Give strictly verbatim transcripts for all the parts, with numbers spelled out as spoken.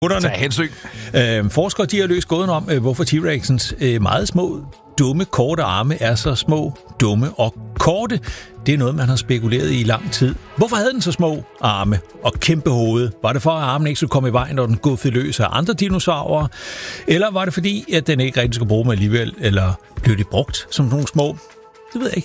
Tag hensyn. Øh, forskere de har løst gåden om, øh, hvorfor T-Rexens øh, meget små, dumme, korte arme er så små, dumme og korte. Det er noget, man har spekuleret i i lang tid. Hvorfor havde den så små arme og kæmpe hoved? Var det for, at armen ikke skulle komme i vejen, når den guffede løs af andre dinosaurer? Eller var det fordi, at den ikke rigtig skulle bruge dem alligevel? Eller blev det brugt som nogle små... Det ved jeg ikke.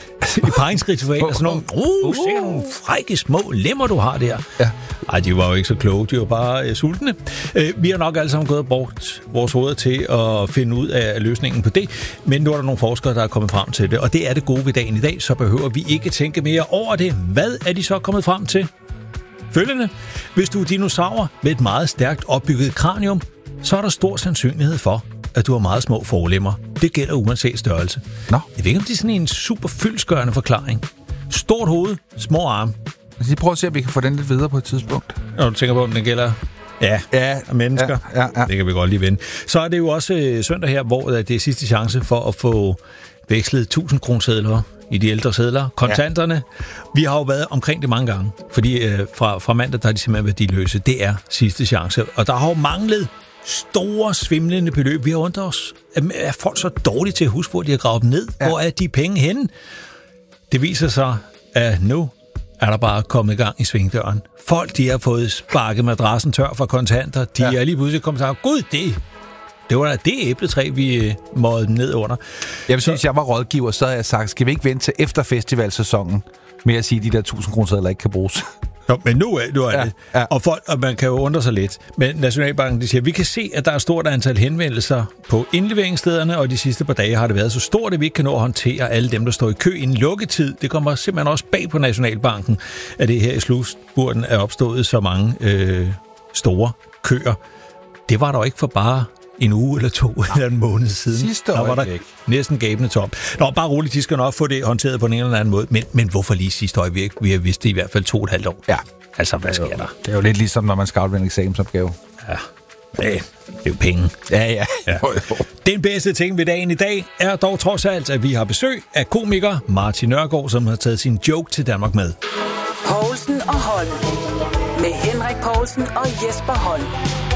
I paringsritualer, sådan nogle, uh, se nogle frække små lemmer, du har der. Ja. Ej, de var jo ikke så kloge, de var bare uh, sultne. Uh, vi har nok alle sammen gået og brugt vores hoveder til at finde ud af løsningen på det, men nu er der nogle forskere, der er kommet frem til det, og det er det gode ved dagen i dag, så behøver vi ikke tænke mere over det. Hvad er de så kommet frem til? Følgende. Hvis du er dinosaur med et meget stærkt opbygget kranium, så er der stor sandsynlighed for, at du har meget små forlemmer. Det gælder uanset størrelse. Nå. Jeg ved ikke, om det er sådan en super fyldestgørende forklaring. Stort hoved, små arme. Så prøv at se, om vi kan få den lidt videre på et tidspunkt. Når du tænker på, om den gælder ja, ja, mennesker. Ja, ja, ja. Det kan vi godt lige vende. Så er det jo også øh, søndag her, hvor det er sidste chance for at få vekslet tusind kronesedler i de ældre sedler. Kontanterne. Ja. Vi har jo været omkring det mange gange, fordi øh, fra, fra mandag, der er de simpelthen værdiløse. Det er sidste chance. Og der har jo manglet store, svimlende beløb. Vi har undret os, er folk så dårlige til at huske, hvor de har gravet dem ned? Ja. Hvor er de penge henne? Det viser sig, at nu er der bare kommet i gang i svingdøren. Folk, de har fået sparket madrassen tør for kontanter. De ja. er lige pludselig kommet og sagt, gud, det, det var da det æbletræ, vi måede dem ned under. Jeg vil sige, hvis jeg var rådgiver, så havde jeg sagt, skal vi ikke vente til efter festivalsæsonen med at sige, at de der tusind kroner ikke kan bruges? Nå, men nu er, nu er ja, det. Ja. Og, folk, og man kan jo undre sig lidt. Men Nationalbanken de siger, at vi kan se, at der er et stort antal henvendelser på indleveringsstederne, og de sidste par dage har det været så stort, at vi ikke kan nå at håndtere alle dem, der står i kø inden lukketid. Det kommer simpelthen også bag på Nationalbanken, at det her i slutspurten er opstået så mange øh, store køer. Det var der jo ikke for bare en uge eller to eller en måned siden. Sidste der var der væk. Næsten gabende tom. Nå, bare roligt, de skal nok få det håndteret på en eller anden måde. Men, men hvorfor lige sidste øjeblik? Vi har vidst det i hvert fald to og et halvt år. Ja. Altså, hvad sker der? Det er jo lidt ligesom, når man skal aflevere en eksamensopgave. Ja, det er jo penge. Ja, ja. ja. Den bedste ting ved dagen i dag er dog trods alt, at vi har besøg af komiker Martin Nørgaard, som har taget sin joke til Danmark med. Poulsen og Holm. Med Henrik Poulsen og Jesper Holm.